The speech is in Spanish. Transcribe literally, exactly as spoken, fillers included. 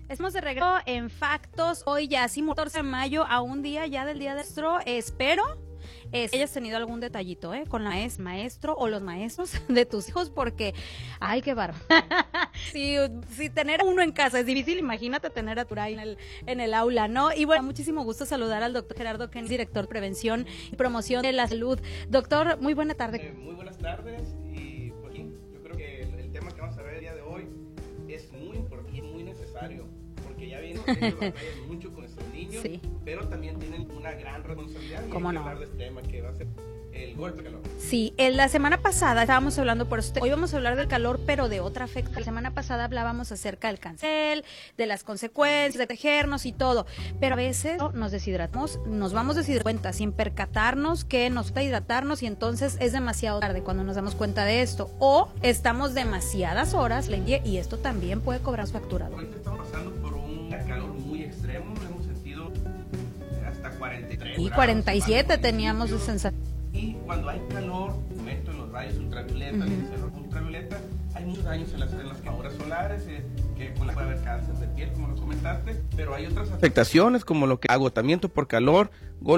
Estamos de regreso en Factos, hoy ya sí, catorce de mayo, a un día ya del día de nuestro, espero es que hayas tenido algún detallito, ¿eh? Con la maes, maestro o los maestros de tus hijos, porque, ay, qué bárbaro. si, si tener a uno en casa es difícil, imagínate tener a tu en el, en el aula, ¿no? Y bueno, muchísimo gusto saludar al doctor Gerardo Kennedy, director de Prevención y Promoción de la Salud. Doctor, muy buena tarde. Eh, muy buenas tardes, y pues yo creo que el, el tema que vamos a ver el día de hoy es muy importante y muy necesario, porque ya vienen batallas mucho con nuestros niños, sí, pero también tienen una gran responsabilidad. ¿Cómo no? Hablar de este tema que va a ser el golpe de calor. Sí, en la semana pasada estábamos hablando, por eso hoy vamos a hablar del calor, pero de otra afecta. La semana pasada hablábamos acerca del cáncer, de las consecuencias, de tejernos y todo, pero a veces nos deshidratamos, nos vamos deshidratando cuenta, sin percatarnos que nos falta hidratarnos, y entonces es demasiado tarde cuando nos damos cuenta de esto, o estamos demasiadas horas y esto también puede cobrar su factura. Ahorita estamos pasando por un calor muy extremo, hemos sentido hasta cuarenta y tres y cuarenta y siete teníamos de sensación. Y cuando hay calor, aumento en los rayos ultravioleta, uh-huh. el cerro ultravioleta, hay muchos daños en las, en las quemaduras solares, eh, que puede haber cáncer de piel, como lo comentaste, pero hay otras afectaciones como lo que agotamiento por calor,